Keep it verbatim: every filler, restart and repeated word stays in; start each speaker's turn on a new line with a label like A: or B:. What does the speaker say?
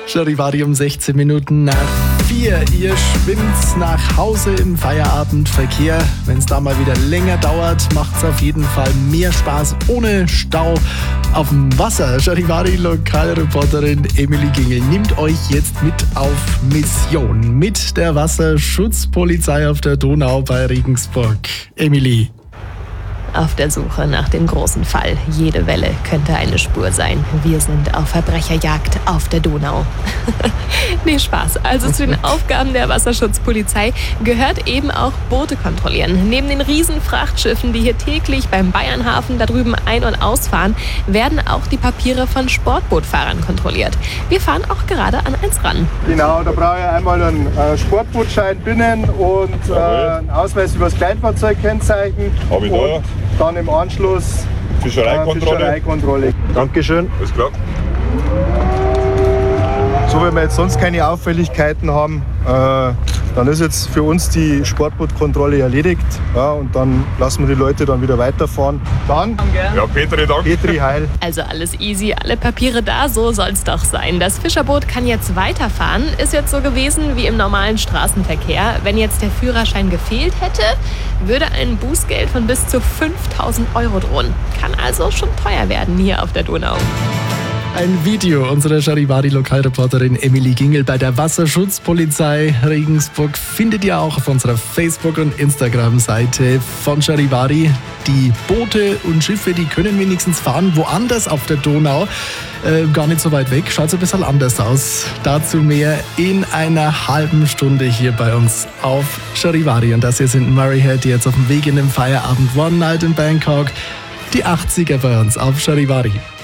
A: Charivari um sechzehn Minuten nach vier. Ihr schwimmt nach Hause im Feierabendverkehr. Wenn es da mal wieder länger dauert, macht es auf jeden Fall mehr Spaß ohne Stau auf dem Wasser. Charivari-Lokalreporterin Emily Gingel nimmt euch jetzt mit auf Mission mit der Wasserschutzpolizei auf der Donau bei Regensburg. Emily.
B: Auf der Suche nach dem großen Fall. Jede Welle könnte eine Spur sein. Wir sind auf Verbrecherjagd auf der Donau. Nee, Spaß. Also zu den Aufgaben der Wasserschutzpolizei gehört eben auch Boote kontrollieren. Neben den riesen Frachtschiffen, die hier täglich beim Bayernhafen da drüben ein- und ausfahren, werden auch die Papiere von Sportbootfahrern kontrolliert. Wir fahren auch gerade an eins ran.
C: Genau, da brauche ich einmal einen äh, Sportbootschein binnen und äh, einen Ausweis über das Kleinfahrzeugkennzeichen.
D: Hab ich da, ja.
C: Dann im Anschluss
D: Fischereikontrolle.
C: Äh, Fischereikontrolle. Dankeschön.
D: Alles klar.
C: So, wenn wir jetzt sonst keine Auffälligkeiten haben, äh, dann ist jetzt für uns die Sportbootkontrolle erledigt. Ja, und dann lassen wir die Leute dann wieder weiterfahren. Dann,
D: Ja, Petri, danke.
C: Petri, heil.
B: Also alles easy, alle Papiere da, so soll's doch sein. Das Fischerboot kann jetzt weiterfahren. Ist jetzt so gewesen wie im normalen Straßenverkehr. Wenn jetzt der Führerschein gefehlt hätte, würde ein Bußgeld von bis zu fünftausend Euro drohen. Kann also schon teuer werden hier auf der Donau.
A: Ein Video unserer Charivari-Lokalreporterin Emily Gingel bei der Wasserschutzpolizei Regensburg findet ihr auch auf unserer Facebook- und Instagram-Seite von Charivari. Die Boote und Schiffe, die können wenigstens fahren, woanders auf der Donau. Äh, gar nicht so weit weg, schaut ein bisschen anders aus. Dazu mehr in einer halben Stunde hier bei uns auf Charivari. Und das hier sind Murray Head, die jetzt auf dem Weg in den Feierabend One Night in Bangkok. Die achtziger bei uns auf Charivari.